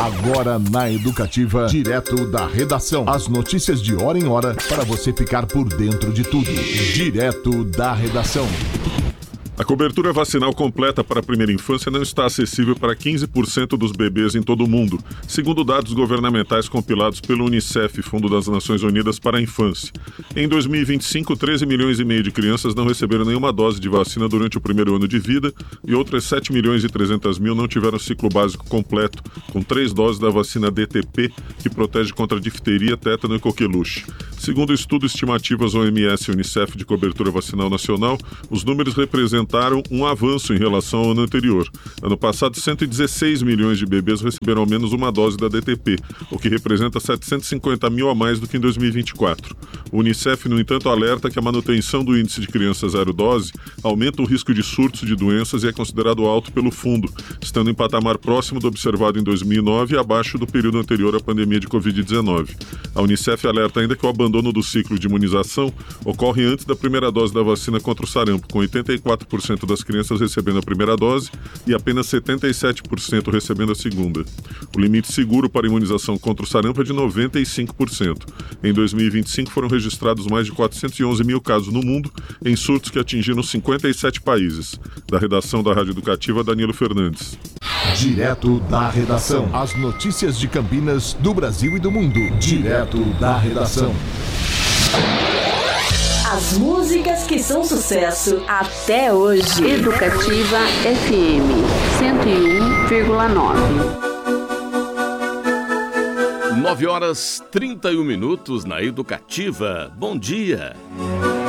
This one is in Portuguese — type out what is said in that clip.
Agora na Educativa, direto da redação. As notícias de hora em hora para você ficar por dentro de tudo. Direto da redação. A cobertura vacinal completa para a primeira infância não está acessível para 15% dos bebês em todo o mundo, segundo dados governamentais compilados pelo Unicef, Fundo das Nações Unidas para a Infância. Em 2025, 13 milhões e meio de crianças não receberam nenhuma dose de vacina durante o primeiro ano de vida e outras 7 milhões e 300 mil não tiveram ciclo básico completo, com 3 doses da vacina DTP, que protege contra difteria, tétano e coqueluche. Segundo o estudo Estimativas OMS e Unicef de cobertura vacinal nacional, os números representam um avanço em relação ao ano anterior. Ano passado, 116 milhões de bebês receberam ao menos uma dose da DTP, o que representa 750 mil a mais do que em 2024. O Unicef, no entanto, alerta que a manutenção do índice de crianças zero dose aumenta o risco de surtos de doenças e é considerado alto pelo fundo, estando em patamar próximo do observado em 2009 e abaixo do período anterior à pandemia de Covid-19. A Unicef alerta ainda que o abandono do ciclo de imunização ocorre antes da primeira dose da vacina contra o sarampo, com 84% das crianças recebendo a primeira dose e apenas 77% recebendo a segunda. O limite seguro para a imunização contra o sarampo é de 95%. Em 2025 foram registrados mais de 411 mil casos no mundo, em surtos que atingiram 57 países. Da redação da Rádio Educativa, Danilo Fernandes. Direto da redação. As notícias de Campinas, do Brasil e do mundo. Direto da redação. As músicas que são sucesso até hoje. Educativa FM 101,9. 9 horas 31 minutos na Educativa. Bom dia.